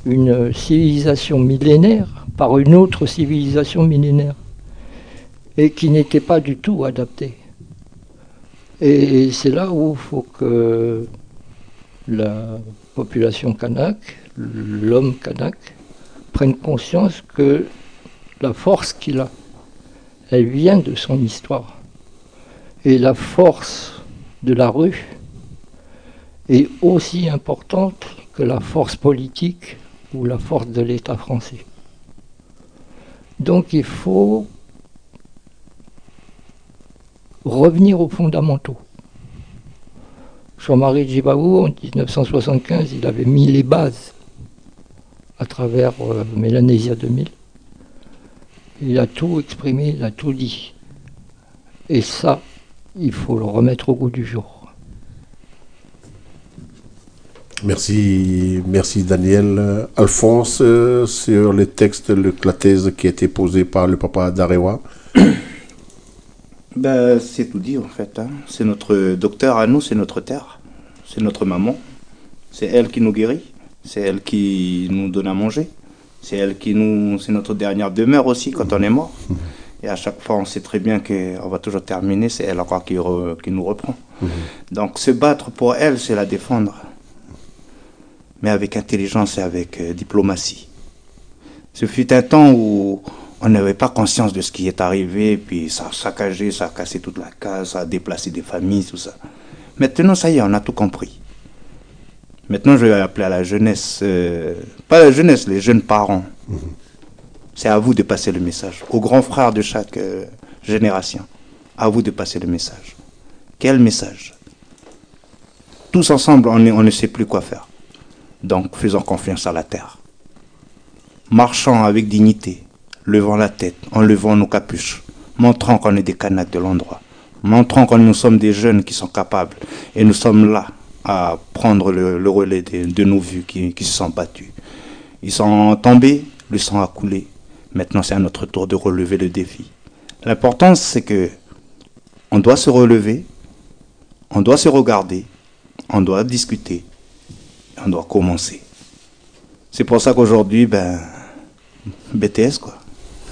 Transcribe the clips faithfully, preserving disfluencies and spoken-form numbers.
une civilisation millénaire par une autre civilisation millénaire et qui n'était pas du tout adaptée. Et c'est là où il faut que la population kanak, l'homme kanak, prenne conscience que la force qu'il a, elle vient de son histoire. Et la force de la rue est aussi importante que la force politique ou la force de l'État français. Donc il faut revenir aux fondamentaux. Jean-Marie Djibaou, en dix-neuf cent soixante-quinze, il avait mis les bases à travers euh, Mélanésia deux mille. Il a tout exprimé, il a tout dit. Et ça, il faut le remettre au goût du jour. Merci, merci Daniel. Alphonse, euh, sur les textes, le, la thèse qui a été posée par le papa d'Arewa. Ben, c'est tout dit en fait. Hein. C'est notre docteur à nous, c'est notre terre. C'est notre maman. C'est elle qui nous guérit. C'est elle qui nous donne à manger. C'est elle qui nous... C'est notre dernière demeure aussi quand on est mort. Et à chaque fois, on sait très bien qu'on va toujours terminer. C'est elle encore qui, re... qui nous reprend. Donc se battre pour elle, c'est la défendre. Mais avec intelligence et avec euh, diplomatie. Ce fut un temps où on n'avait pas conscience de ce qui est arrivé, puis ça a saccagé, ça a cassé toute la case, ça a déplacé des familles, tout ça. Maintenant, ça y est, on a tout compris. Maintenant, je vais appeler à la jeunesse, euh, pas la jeunesse, les jeunes parents. Mmh. C'est à vous de passer le message. Aux grands frères de chaque euh, génération, à vous de passer le message. Quel message? Tous ensemble, on, est, on ne sait plus quoi faire. Donc, faisons confiance à la terre. Marchons avec dignité, levant la tête, enlevant nos capuches, montrant qu'on est des Kanaks de l'endroit, montrant que nous sommes des jeunes qui sont capables, et nous sommes là à prendre le, le relais de, de nos vieux qui, qui se sont battus. Ils sont tombés, le sang a coulé. Maintenant, c'est à notre tour de relever le défi. L'important, c'est que on doit se relever, on doit se regarder, on doit discuter, on doit commencer. C'est pour ça qu'aujourd'hui, ben, B T S, quoi.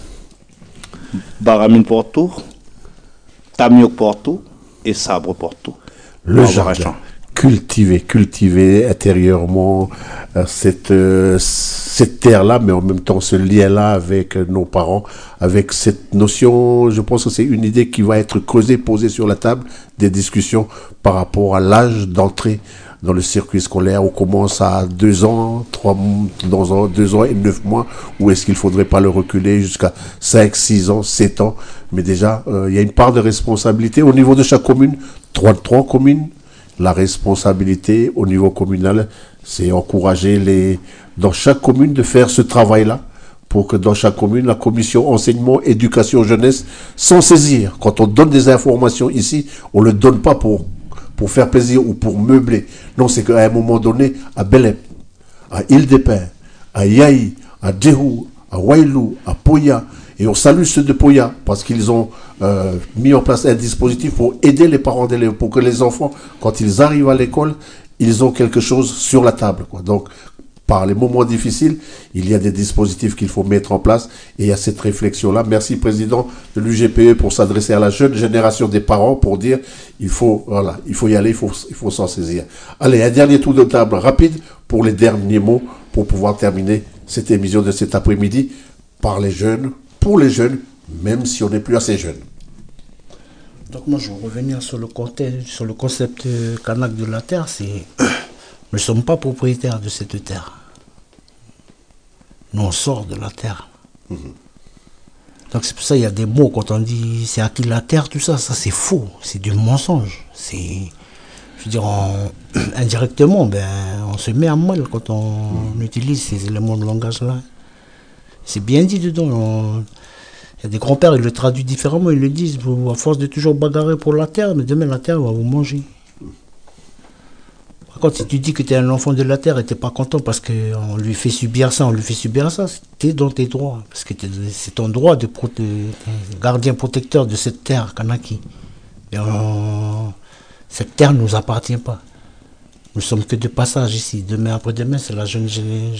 Baramine pour tout, Tamiok pour tout et Sabre pour tout. Le jardin. Cultiver, cultiver intérieurement euh, cette, euh, cette terre-là, mais en même temps ce lien-là avec euh, nos parents, avec cette notion, je pense que c'est une idée qui va être creusée, posée sur la table des discussions par rapport à l'âge d'entrée dans le circuit scolaire. On commence à deux ans, trois, dans un, deux ans et neuf mois, ou est-ce qu'il faudrait pas le reculer jusqu'à cinq, six ans, sept ans? Mais déjà, euh, il y a une part de responsabilité au niveau de chaque commune, trois, trois communes. La responsabilité au niveau communal, c'est encourager les, dans chaque commune de faire ce travail-là pour que dans chaque commune, la commission enseignement, éducation, jeunesse, s'en saisir. Quand on donne des informations ici, on ne le donne pas pour, pour faire plaisir ou pour meubler. Non, c'est qu'à un moment donné, à Belém, à Île-des-Pins, à Yaï, à Djehou, à Wailou, à Poya, et on salue ceux de Poya parce qu'ils ont euh, mis en place un dispositif pour aider les parents d'élèves, pour que les enfants, quand ils arrivent à l'école, ils ont quelque chose sur la table, quoi. Donc, par les moments difficiles, il y a des dispositifs qu'il faut mettre en place et il y a cette réflexion-là. Merci, Président de l'U G P E, pour s'adresser à la jeune génération des parents pour dire il faut, voilà, il faut y aller, il faut, il faut s'en saisir. Allez, un dernier tour de table rapide pour les derniers mots pour pouvoir terminer cette émission de cet après-midi par les jeunes, pour les jeunes, même si on n'est plus assez jeunes. Donc moi, je vais revenir sur le concept, sur le concept kanak de la terre. C'est, nous ne sommes pas propriétaires de cette terre. Nous, on sort de la terre. Mmh. Donc c'est pour ça qu'il y a des mots, quand on dit c'est acquis la terre, tout ça, ça c'est faux, c'est du mensonge. C'est, je veux dire, on, indirectement, ben, on se met à mal quand on, mmh. on utilise ces éléments de langage-là. C'est bien dit dedans. On... Il y a des grands-pères, ils le traduisent différemment, ils le disent, vous, à force de toujours bagarrer pour la terre, mais demain la terre va vous manger. Par contre, si tu dis que tu es un enfant de la terre et tu n'es pas content parce qu'on lui fait subir ça, on lui fait subir ça, tu es dans tes droits. Parce que c'est ton droit de, proté... de gardien protecteur de cette terre, Kanaki. Et on... Cette terre ne nous appartient pas. Nous sommes que de passage ici. Demain après-demain, c'est la jeune génération.